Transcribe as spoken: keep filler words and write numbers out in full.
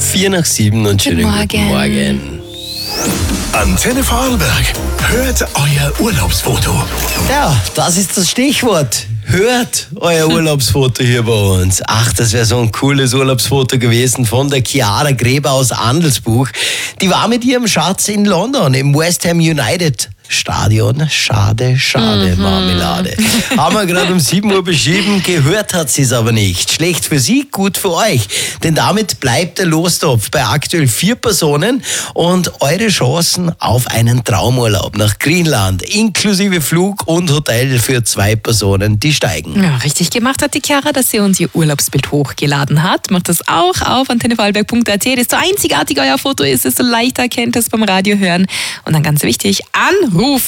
Vier nach sieben und schönen Guten guten Morgen. Antenne Vorarlberg, hört euer Urlaubsfoto. Ja, das ist das Stichwort. Hört euer Urlaubsfoto hier bei uns. Ach, das wäre so ein cooles Urlaubsfoto gewesen von der Chiara Gräber aus Andelsbuch. Die war mit ihrem Schatz in London im West Ham United Stadion. Schade, schade, mhm. Marmelade. Haben wir gerade um sieben Uhr beschrieben, gehört hat sie es aber nicht. Schlecht für sie, gut für euch. Denn damit bleibt der Lostopf bei aktuell vier Personen und eure Chancen auf einen Traumurlaub nach Griechenland, inklusive Flug und Hotel für zwei Personen, die steigen. Ja, richtig gemacht hat die Chiara, dass sie uns ihr Urlaubsbild hochgeladen hat. Macht das auch auf antenne vorarlberg punkt a t. Desto einzigartiger euer Foto ist, desto leichter erkennt es beim Radio hören. Und dann ganz wichtig, anrufen.